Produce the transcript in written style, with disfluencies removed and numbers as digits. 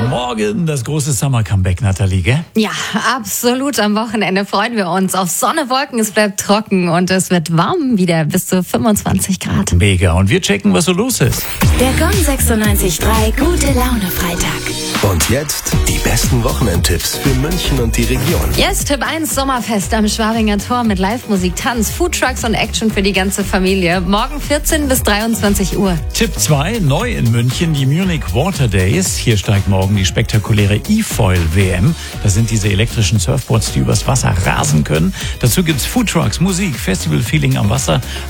Morgen das große Summer-Comeback, Nathalie, gell? Ja, absolut. Am Wochenende freuen wir uns auf Sonne, Wolken, es bleibt trocken und es wird warm wieder bis zu 25 Grad. Mega. Und wir checken, was so los ist. Der Gong 96.3 Gute Laune Freitag. Und jetzt die besten Wochenendtipps für München und die Region. Yes, Tipp 1, Sommerfest am Schwabinger Tor mit Live-Musik, Tanz, Foodtrucks und Action für die ganze Familie. Morgen 14 bis 23 Uhr. Tipp 2, neu in München, die Munich Water Days. Hier steigt morgen die spektakuläre E-Foil-WM. Das sind diese elektrischen Surfboards, die übers Wasser rasen können. Dazu gibt's Foodtrucks, Musik, Festival-Feeling am Wasser